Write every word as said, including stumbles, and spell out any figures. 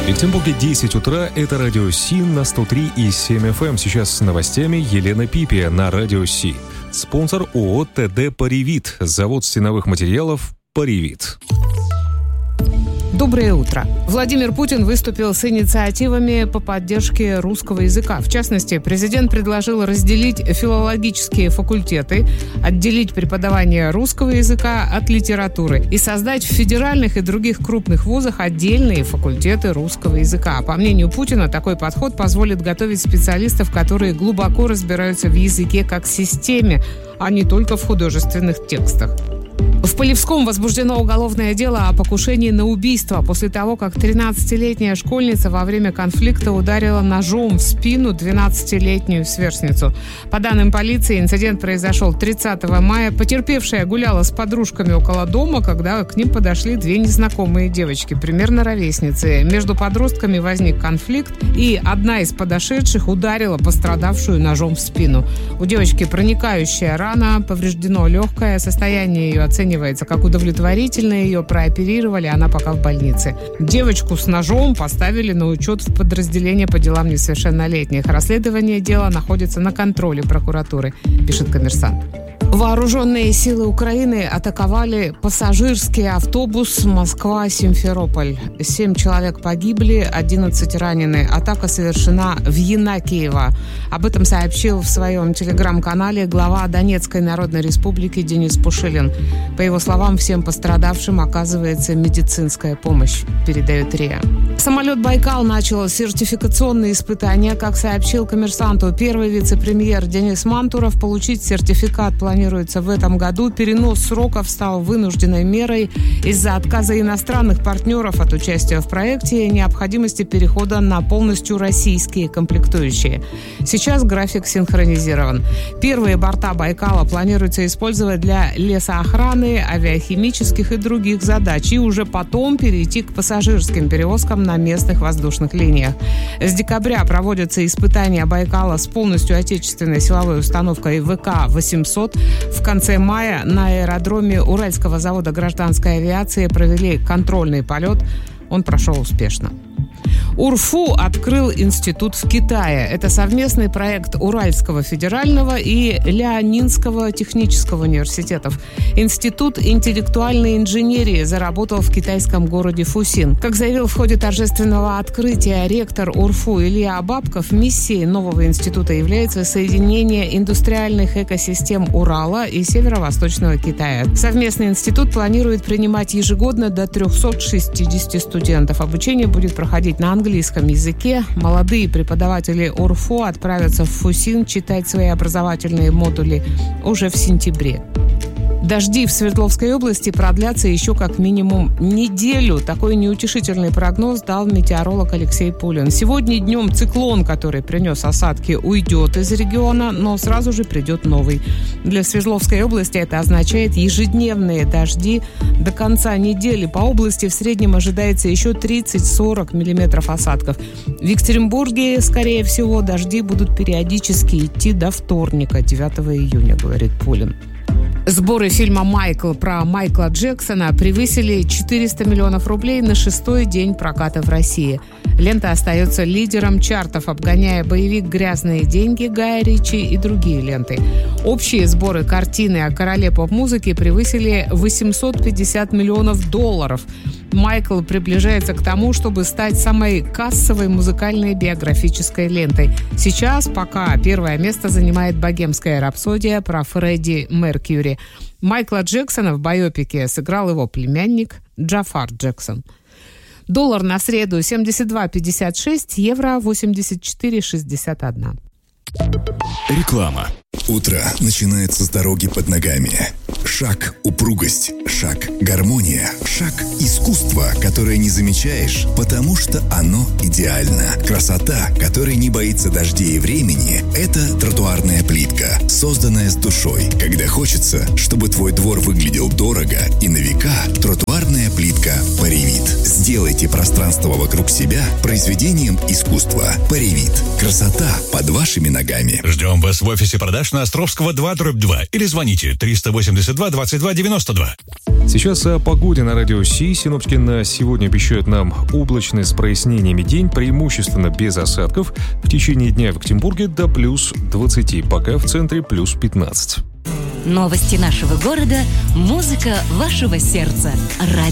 В Екатеринбурге десять утра, это Радио Си на сто три и семь эф эм. Сейчас с новостями Елена Пипи на Радио Си. Спонсор ООО ТД «Паривит», завод стеновых материалов «Паривит». Доброе утро. Владимир Путин выступил с инициативами по поддержке русского языка. В частности, президент предложил разделить филологические факультеты, отделить преподавание русского языка от литературы и создать в федеральных и других крупных вузах отдельные факультеты русского языка. По мнению Путина, такой подход позволит готовить специалистов, которые глубоко разбираются в языке как системе, а не только в художественных текстах. В Полевском возбуждено уголовное дело о покушении на убийство после того, как тринадцатилетняя школьница во время конфликта ударила ножом в спину двенадцатилетнюю сверстницу. По данным полиции, инцидент произошел тридцатого мая. Потерпевшая гуляла с подружками около дома, когда к ним подошли две незнакомые девочки, примерно ровесницы. Между подростками возник конфликт, и одна из подошедших ударила пострадавшую ножом в спину. У девочки проникающая рана, повреждено легкое, состояние ее оценивается как удовлетворительное, ее прооперировали, она пока в больнице. Девочку с ножом поставили на учет в подразделение по делам несовершеннолетних. Расследование дела находится на контроле прокуратуры, пишет «Коммерсант». Вооруженные силы Украины атаковали пассажирский автобус Москва-Симферополь. Семь человек погибли, одиннадцать ранены. Атака совершена в Янакиево. Об этом сообщил в своем телеграм-канале глава Донецкой Народной Республики Денис Пушилин. По его словам, всем пострадавшим оказывается медицинская помощь, передает РИА. Самолет «Байкал» начал сертификационные испытания. Как сообщил «Коммерсанту» первый вице-премьер Денис Мантуров, получить сертификат планируется в этом году. Перенос сроков стал вынужденной мерой из-за отказа иностранных партнеров от участия в проекте и необходимости перехода на полностью российские комплектующие. Сейчас график синхронизирован. Первые борта «Байкала» планируется использовать для лесоохраны, авиахимических и других задач, и уже потом перейти к пассажирским перевозкам на местных воздушных линиях. С декабря проводятся испытания «Байкала» с полностью отечественной силовой установкой вэ ка восемьсот. В конце мая на аэродроме Уральского завода гражданской авиации провели контрольный полет. Он прошел успешно. УрФУ открыл институт в Китае. Это совместный проект Уральского федерального и Лианинского технического университетов. Институт интеллектуальной инженерии заработал в китайском городе Фусин. Как заявил в ходе торжественного открытия ректор УрФУ Илья Бабков, миссией нового института является соединение индустриальных экосистем Урала и северо-восточного Китая. Совместный институт планирует принимать ежегодно до триста шестьдесят студентов. Обучение будет проходить на английском языке. Молодые преподаватели УрФУ отправятся в Фусин читать свои образовательные модули уже в сентябре. Дожди в Свердловской области продлятся еще как минимум неделю. Такой неутешительный прогноз дал метеоролог Алексей Пулин. Сегодня днем циклон, который принес осадки, уйдет из региона, но сразу же придет новый. Для Свердловской области это означает ежедневные дожди до конца недели. По области в среднем ожидается еще тридцать-сорок миллиметров осадков. В Екатеринбурге, скорее всего, дожди будут периодически идти до вторника, девятого июня, говорит Пулин. Сборы фильма «Майкл» про Майкла Джексона превысили четыреста миллионов рублей на шестой день проката в России. Лента остается лидером чартов, обгоняя боевик «Грязные деньги» Гая Ричи и другие ленты. Общие сборы картины о короле поп-музыки превысили восемьсот пятьдесят миллионов долларов. Майкл приближается к тому, чтобы стать самой кассовой музыкальной биографической лентой. Сейчас пока первое место занимает «Богемская рапсодия» про Фредди Меркьюри. Майкла Джексона в байопике сыграл его племянник Джафар Джексон. Доллар на среду семьдесят два пятьдесят шесть, евро восемьдесят четыре шестьдесят один. Реклама. Утро начинается с дороги под ногами. Шаг – упругость, шаг – гармония, шаг – искусство, которое не замечаешь, потому что оно идеально. Красота, которая не боится дождей и времени – это тротуарная плитка, созданная с душой. Когда хочется, чтобы твой двор выглядел дорого и на века, тротуарная плитка «Паривит». Сделайте пространство вокруг себя произведением искусства. «Паривит». Красота под вашими ногами. Ждем вас в офисе продаж на Островского два дробь два или звоните триста восемьдесят два двадцать два девяносто два. Сейчас о погоде на радио Си. Синоптики на сегодня обещают нам облачный с прояснениями день, преимущественно без осадков. В течение дня в Екатеринбурге до плюс двадцати, пока в центре плюс пятнадцать. Новости нашего города, музыка вашего сердца. Радио